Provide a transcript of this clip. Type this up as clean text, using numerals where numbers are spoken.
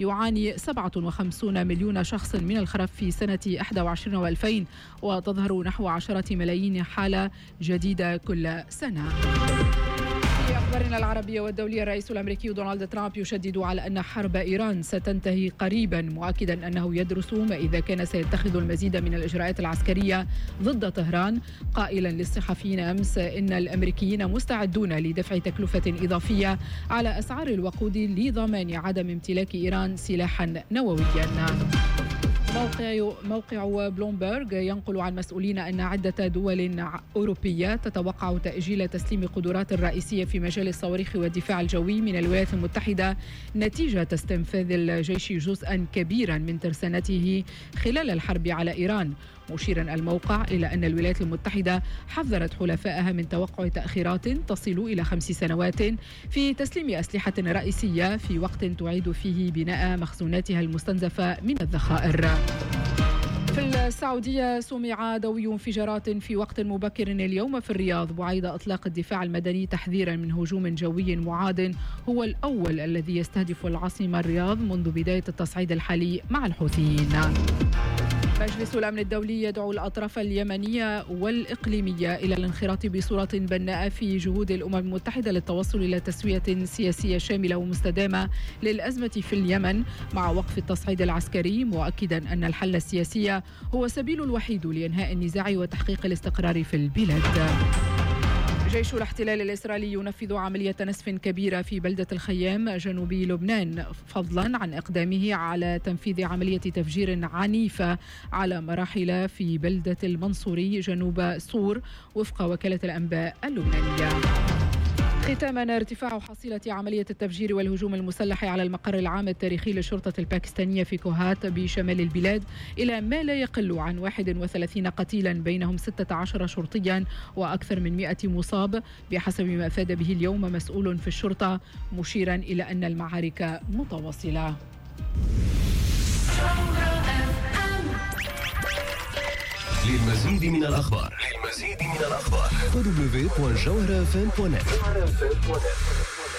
يعاني 57 مليون شخص من الخرف في سنة 21 و2000، وتظهر نحو 10 ملايين حالة جديدة كل سنة. في أخبارنا العربية والدولية، الرئيس الأمريكي دونالد ترامب يشدد على أن حرب إيران ستنتهي قريبا، مؤكدا أنه يدرس ما إذا كان سيتخذ المزيد من الإجراءات العسكرية ضد طهران، قائلا للصحفيين أمس إن الأمريكيين مستعدون لدفع تكلفة إضافية على أسعار الوقود لضمان عدم امتلاك إيران سلاحا نوويا. موقع بلومبرغ ينقل عن مسؤولين أن عدة دول أوروبية تتوقع تأجيل تسليم قدرات الرئيسية في مجال الصواريخ والدفاع الجوي من الولايات المتحدة نتيجة استنفاذ الجيش جزءا كبيرا من ترسانته خلال الحرب على إيران، مشيرا الموقع إلى أن الولايات المتحدة حذرت حلفائها من توقع تأخيرات تصل إلى 5 سنوات في تسليم أسلحة رئيسية في وقت تعيد فيه بناء مخزوناتها المستنزفة من الذخائر. في السعودية سمع دوي انفجارات في وقت مبكر اليوم في الرياض، بعيد إطلاق الدفاع المدني تحذيرا من هجوم جوي معاد هو الأول الذي يستهدف العاصمة الرياض منذ بداية التصعيد الحالي مع الحوثيين. مجلس الأمن الدولي يدعو الأطراف اليمنية والإقليمية إلى الانخراط بصورة بناءة في جهود الأمم المتحدة للتوصل إلى تسوية سياسية شاملة ومستدامة للأزمة في اليمن مع وقف التصعيد العسكري، مؤكدا أن الحل السياسي هو السبيل الوحيد لإنهاء النزاع وتحقيق الاستقرار في البلاد. جيش الاحتلال الإسرائيلي ينفذ عملية نسف كبيرة في بلدة الخيام جنوبي لبنان، فضلا عن إقدامه على تنفيذ عملية تفجير عنيفة على مراحل في بلدة المنصوري جنوب صور وفق وكالة الأنباء اللبنانية. ختاما، ارتفاع حصيلة عملية التفجير والهجوم المسلح على المقر العام التاريخي للشرطة الباكستانية في كوهات بشمال البلاد إلى ما لا يقل عن 31 قتيلا، بينهم 16 شرطيا وأكثر من 100 مصاب بحسب ما أفاد به اليوم مسؤول في الشرطة، مشيرا إلى أن المعارك متواصلة. للمزيد من الأخبار www.jawharafm.net